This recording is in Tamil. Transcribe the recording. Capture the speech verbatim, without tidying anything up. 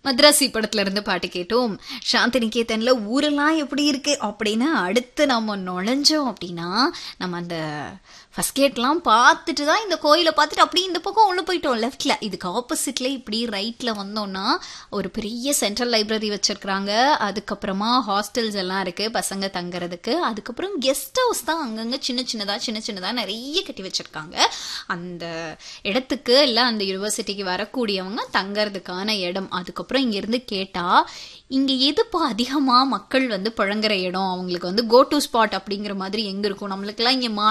மദ്രാசி படத்துல இருந்து பாட்டு கேட்டோம். சாந்திநிகேதன்ல ஊரெல்லாம் எப்படி இருக்கு அப்படின்னு அடுத்து நம்ம நுழைஞ்சோம் அப்படின்னா நம்ம அந்த ஃபர்ஸ்ட் கேட்லாம் பார்த்துட்டு தான் இந்த கோயிலை பார்த்துட்டு அப்படியே இந்த பக்கம் உள்ள போயிட்டோம். லெஃப்ட்ல இதுக்கு ஆப்போசிட்ல இப்படி ரைட்ல வந்தோம்னா ஒரு பெரிய சென்ட்ரல் லைப்ரரி வச்சிருக்கிறாங்க. அதுக்கப்புறமா ஹாஸ்டல்ஸ் எல்லாம் இருக்கு பசங்க தங்குறதுக்கு. அதுக்கப்புறம் கெஸ்ட் ஹவுஸ் தான் அங்கங்க சின்ன சின்னதா சின்ன சின்னதா நிறைய கட்டி வச்சிருக்காங்க. அந்த இடத்துக்கு இல்லை அந்த யூனிவர்சிட்டிக்கு வரக்கூடியவங்க தங்கறதுக்கான இடம். அதுக்கப்புறம் இங்க இருந்து கேட்டா இங்க எதுப்பா அதிகமா மக்கள் வந்து புழங்குற இடம், அவங்களுக்கு வந்து கோ டு ஸ்பாட் அப்படிங்கிற மாதிரி எங்க இருக்கும், நம்மளுக்கெல்லாம் இங்க